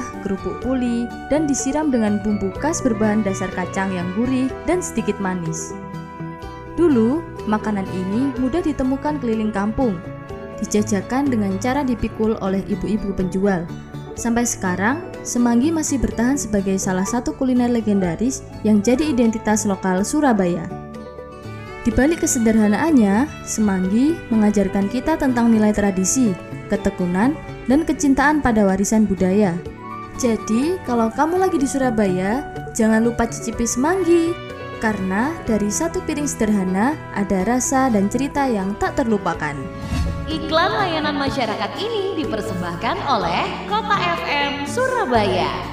kerupuk puli, dan disiram dengan bumbu khas berbahan dasar kacang yang gurih dan sedikit manis. Dulu, makanan ini mudah ditemukan keliling kampung, dijajakan dengan cara dipikul oleh ibu-ibu penjual. Sampai sekarang, semanggi masih bertahan sebagai salah satu kuliner legendaris yang jadi identitas lokal Surabaya. Di balik kesederhanaannya, semanggi mengajarkan kita tentang nilai tradisi, ketekunan, dan kecintaan pada warisan budaya. Jadi, kalau kamu lagi di Surabaya, jangan lupa cicipi semanggi, karena dari satu piring sederhana ada rasa dan cerita yang tak terlupakan. Iklan layanan masyarakat ini dipersembahkan oleh Kota FM Surabaya.